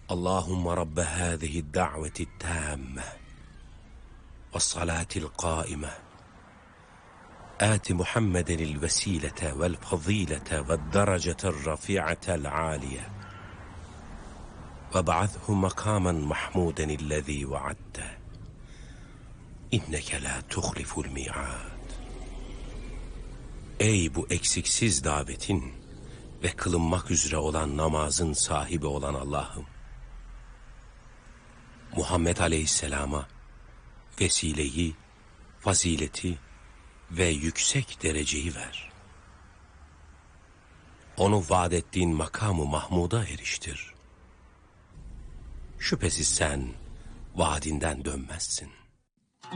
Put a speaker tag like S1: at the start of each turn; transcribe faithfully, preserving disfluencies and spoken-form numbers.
S1: اللهم رب هذه الدعوة التامة والصلاة القائمة آت محمد الوسيلة والفضيلة والدرجة الرفيعة العالية وابعثه مقاما محمودا الذي وعدته إنك لا تخلف الميعاد. Ey bu eksiksiz davetin ve kılınmak üzere olan namazın sahibi olan Allah'ım, Muhammed Aleyhisselam'a vesileyi, fazileti ve yüksek dereceyi ver. Onu vaat ettiğin makamı Mahmud'a eriştir. Şüphesiz sen vaadinden dönmezsin.